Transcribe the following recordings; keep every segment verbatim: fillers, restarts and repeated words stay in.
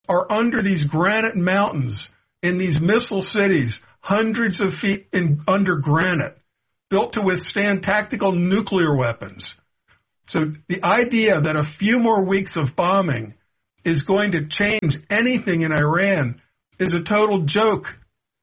are under these granite mountains in these missile cities, hundreds of feet in, under granite, built to withstand tactical nuclear weapons. So the idea that a few more weeks of bombing is going to change anything in Iran is a total joke.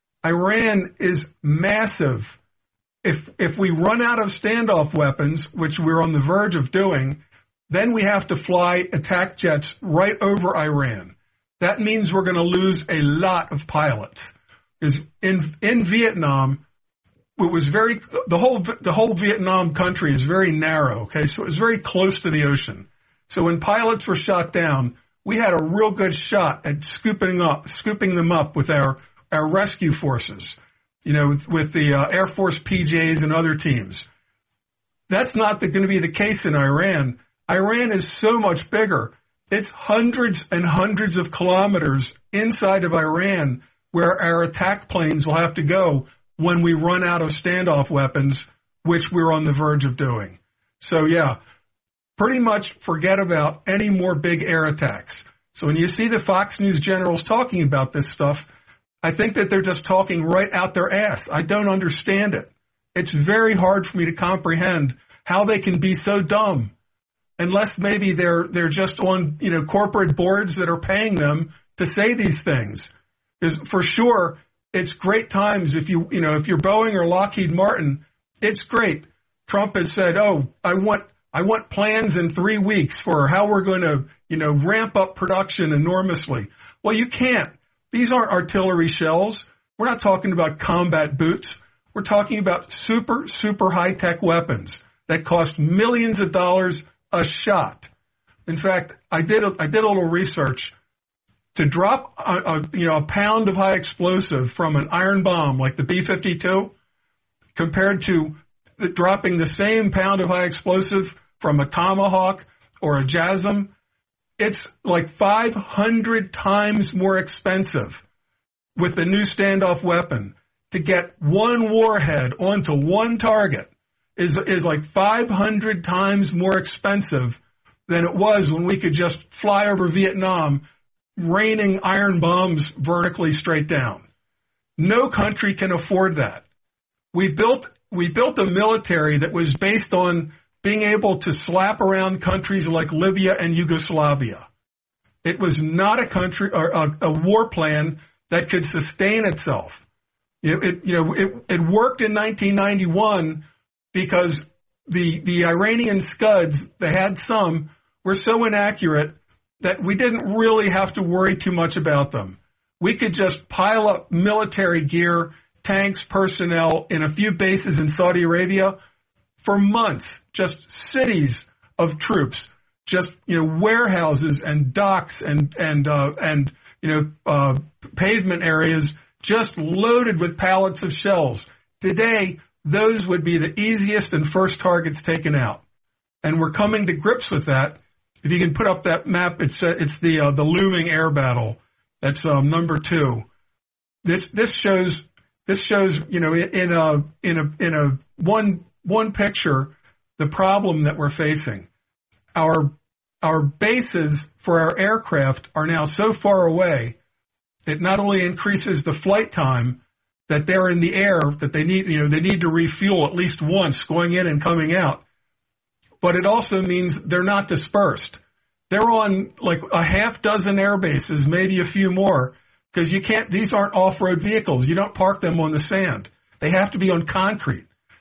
Iran is massive. If if we run out of standoff weapons, which we're on the verge of doing, then we have to fly attack jets right over Iran. That means we're going to lose a lot of pilots. Because in in Vietnam, it was very the whole the whole Vietnam country is very narrow. Okay, so it was very close to the ocean. So when pilots were shot down, we had a real good shot at scooping up, scooping them up with our our rescue forces. You know, with, with the uh, Air Force P Js and other teams. That's not going to be the case in Iran. Iran is so much bigger. It's hundreds and hundreds of kilometers inside of Iran where our attack planes will have to go when we run out of standoff weapons, which we're on the verge of doing. So, yeah, pretty much forget about any more big air attacks. So when you see the Fox News generals talking about this stuff, I think that they're just talking right out their ass. I don't understand it. It's very hard for me to comprehend how they can be so dumb, unless maybe they're they're just on, you know, corporate boards that are paying them to say these things. Because for sure, it's great times if you you know if you're Boeing or Lockheed Martin, it's great. Trump has said, "Oh, I want I want plans in three weeks for how we're going to you know ramp up production enormously." Well, you can't. These aren't artillery shells. We're not talking about combat boots. We're talking about super, super high-tech weapons that cost millions of dollars a shot. In fact, I did a, I did a little research. To drop a, a you know a pound of high explosive from an iron bomb like the B fifty-two, compared to the, dropping the same pound of high explosive from a Tomahawk or a JASSM, it's like five hundred times more expensive with the new standoff weapon. To get one warhead onto one target is is like five hundred times more expensive than it was when we could just fly over Vietnam, raining iron bombs vertically straight down. No country can afford that. We built we built a military that was based on being able to slap around countries like Libya and Yugoslavia. It was not a country or a, a war plan that could sustain itself. It, it you know it, it worked in nineteen ninety-one because the the Iranian Scuds, they had some, were so inaccurate that we didn't really have to worry too much about them. We could just pile up military gear, tanks, personnel in a few bases in Saudi Arabia for months, just cities of troops, just, you know, warehouses and docks and, and, uh, and, you know, uh, pavement areas just loaded with pallets of shells. Today, those would be the easiest and first targets taken out. And we're coming to grips with that. If you can put up that map, it's, uh, it's the, uh, the looming air battle. That's, um, number two. This, this shows, this shows, you know, in a, in a, in a one, one picture, the problem that we're facing. Our, our bases for our aircraft are now so far away, it not only increases the flight time that they're in the air, that they need, you know, they need to refuel at least once going in and coming out, but it also means they're not dispersed. They're on like a half dozen air bases, maybe a few more, because you can't, these aren't off-road vehicles. You don't park them on the sand. They have to be on concrete.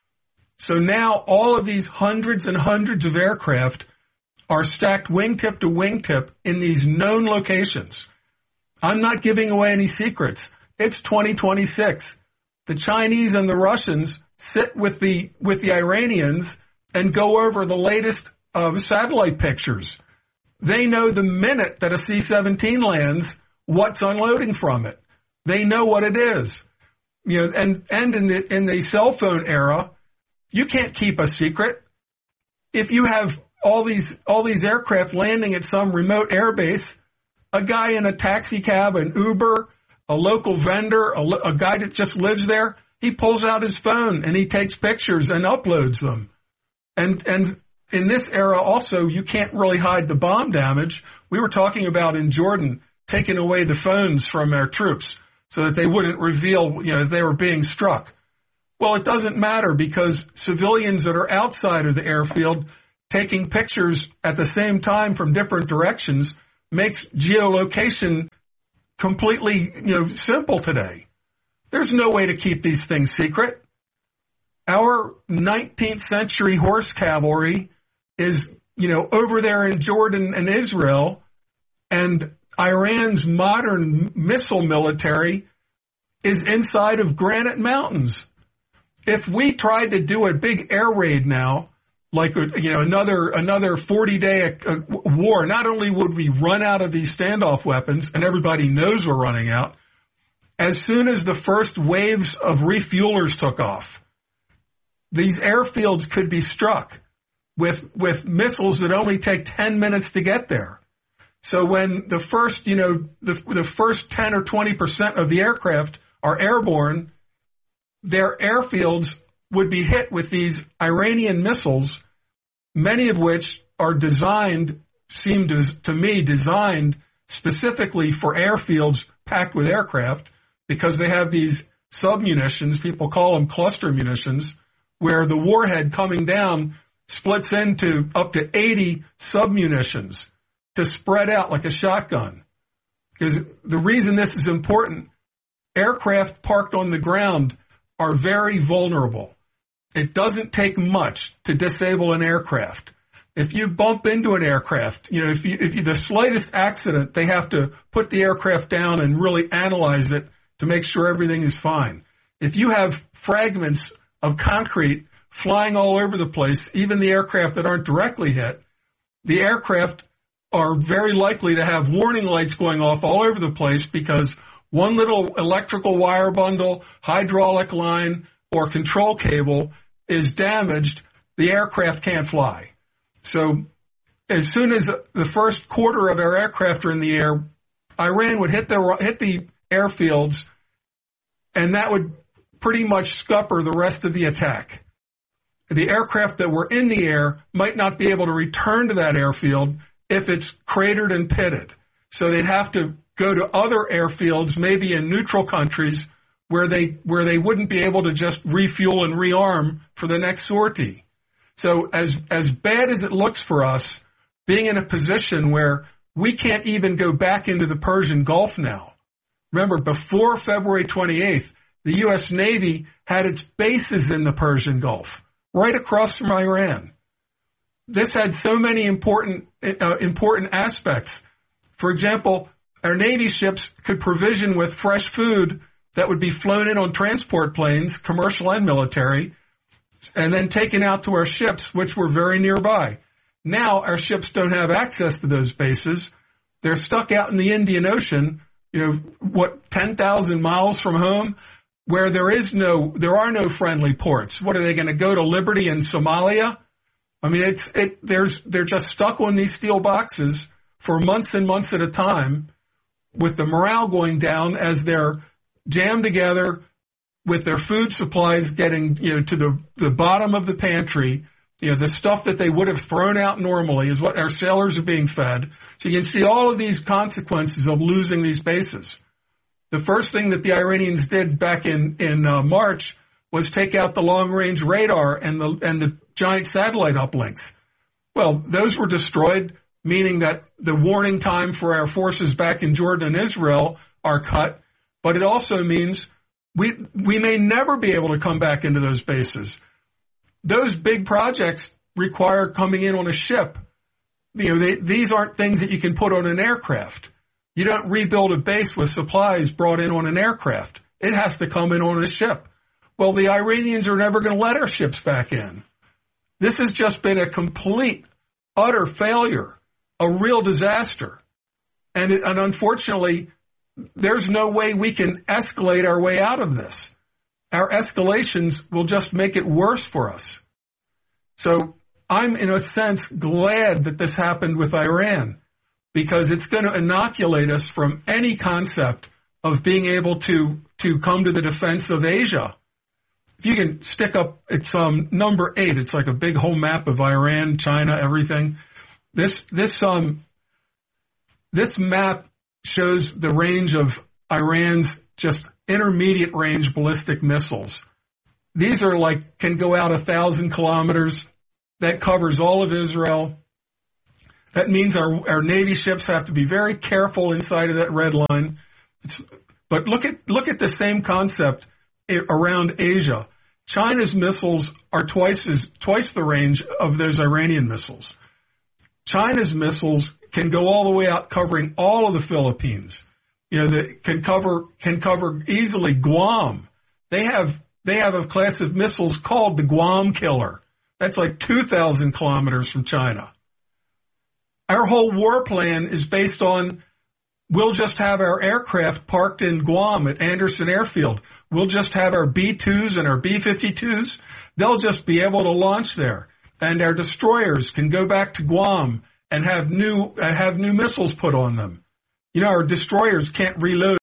So now all of these hundreds and hundreds of aircraft are stacked wingtip to wingtip in these known locations. I'm not giving away any secrets. It's twenty twenty-six. The Chinese and the Russians sit with the with the Iranians and go over the latest uh, satellite pictures. They know the minute that a C seventeen lands, what's unloading from it. They know what it is. You know, and and in the in the cell phone era, you can't keep a secret. If you have all these all these aircraft landing at some remote airbase, a guy in a taxi cab, an Uber, a local vendor, a, a guy that just lives there, he pulls out his phone and he takes pictures and uploads them. And and in this era also, you can't really hide the bomb damage. We were talking about in Jordan, taking away the phones from our troops so that they wouldn't reveal, you know, they were being struck. Well, it doesn't matter because civilians that are outside of the airfield taking pictures at the same time from different directions makes geolocation completely, you know, simple today. There's no way to keep these things secret. Our nineteenth century horse cavalry is, you know, over there in Jordan and Israel, and Iran's modern missile military is inside of Granite Mountains. If we tried to do a big air raid now, like, you know, another another forty-day war, not only would we run out of these standoff weapons, and everybody knows we're running out, as soon as the first waves of refuelers took off, these airfields could be struck with with missiles that only take ten minutes to get there. So when the first, you know, the, the first ten or twenty percent of the aircraft are airborne, their airfields would be hit with these Iranian missiles, many of which are designed, seem to, to me, designed specifically for airfields packed with aircraft, because they have these submunitions, people call them cluster munitions, where the warhead coming down splits into up to eighty submunitions to spread out like a shotgun. Because the reason this is important, aircraft parked on the ground are very vulnerable. It doesn't take much to disable an aircraft. If you bump into an aircraft, you know, if you, if you, the slightest accident, they have to put the aircraft down and really analyze it to make sure everything is fine. If you have fragments of concrete flying all over the place, even the aircraft that aren't directly hit, the aircraft are very likely to have warning lights going off all over the place because one little electrical wire bundle, hydraulic line, or control cable is damaged, the aircraft can't fly. So as soon as the first quarter of our aircraft are in the air, Iran would hit the, hit the airfields, and that would pretty much scupper the rest of the attack. The aircraft that were in the air might not be able to return to that airfield if it's cratered and pitted. So they'd have to go to other airfields, maybe in neutral countries, where they where they wouldn't be able to just refuel and rearm for the next sortie. So as as bad as it looks for us, being in a position where we can't even go back into the Persian Gulf now. Remember, before February twenty-eighth, the U S Navy had its bases in the Persian Gulf, right across from Iran. This had so many important uh, important aspects. For example, our Navy ships could provision with fresh food that would be flown in on transport planes, commercial and military, and then taken out to our ships, which were very nearby. Now our ships don't have access to those bases. They're stuck out in the Indian Ocean, you know, what, ten thousand miles from home, where there is no, there are no friendly ports. What, are they going to go to Liberty in Somalia? I mean, it's, it, there's, they're just stuck on these steel boxes for months and months at a time, with the morale going down as they're jammed together with their food supplies getting, you know, to the, the bottom of the pantry. You know, the stuff that they would have thrown out normally is what our sailors are being fed. So you can see all of these consequences of losing these bases. The first thing that the Iranians did back in, in uh, March was take out the long-range radar and the, and the giant satellite uplinks. Well, those were destroyed, meaning that the warning time for our forces back in Jordan and Israel are cut. But it also means we we may never be able to come back into those bases. Those big projects require coming in on a ship. You know, they, these aren't things that you can put on an aircraft. You don't rebuild a base with supplies brought in on an aircraft. It has to come in on a ship. Well, the Iranians are never going to let our ships back in. This has just been a complete, utter failure, a real disaster. And, it, and unfortunately, there's no way we can escalate our way out of this. Our escalations will just make it worse for us. So I'm, in a sense, glad that this happened with Iran, because it's going to inoculate us from any concept of being able to, to come to the defense of Asia. If you can stick up, it's um, number eight. It's like a big whole map of Iran, China, everything. This, this, um, this map shows the range of Iran's just intermediate range ballistic missiles. These are like, can go out a thousand kilometers. That covers all of Israel. That means our, our Navy ships have to be very careful inside of that red line. It's, but look at, look at the same concept around Asia. China's missiles are twice as, twice the range of those Iranian missiles. China's missiles can go all the way out covering all of the Philippines. You know, that can cover, can cover easily Guam. They have, they have a class of missiles called the Guam Killer. That's like two thousand kilometers from China. Our whole war plan is based on, we'll just have our aircraft parked in Guam at Anderson Airfield. We'll just have our B twos and our B fifty-twos. They'll just be able to launch there. And our destroyers can go back to Guam and have new, uh, have new missiles put on them. You know, our destroyers can't reload